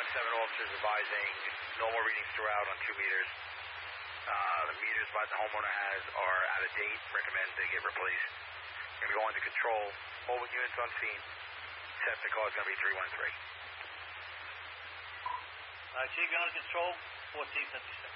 officers advising normal readings throughout on 2 meters. The meters that the homeowner has are out of date. Recommend they get replaced. Going to go into control. Mobile units on scene. Set the call is going to be 313. Chief, you're under control. 1456.